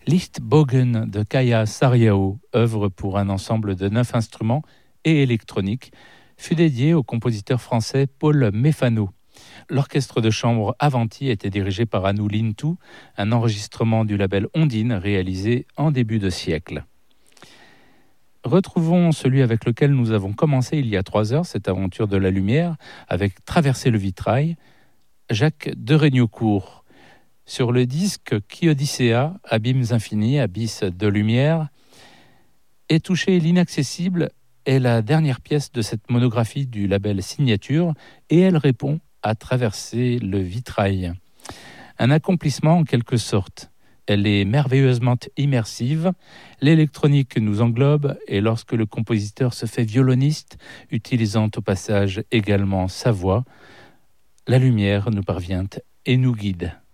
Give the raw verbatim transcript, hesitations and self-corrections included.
Lichtbogen de Kaya Sarriao, œuvre pour un ensemble de neuf instruments et électronique, fut dédié au compositeur français Paul Méfano. L'orchestre de chambre Avanti était dirigé par Anou Lintou, un enregistrement du label Ondine réalisé en début de siècle. Retrouvons celui avec lequel nous avons commencé il y a trois heures, cette aventure de la lumière, avec Traverser le vitrail, Jacques de Regnocourt. Sur le disque Qui Odyssea, Abîmes infinis, Abysse de lumière, Et toucher l'inaccessible est la dernière pièce de cette monographie du label Signature, et elle répond à Traverser le vitrail. Un accomplissement en quelque sorte. Elle est merveilleusement immersive, l'électronique nous englobe et lorsque le compositeur se fait violoniste, utilisant au passage également sa voix, la lumière nous parvient et nous guide.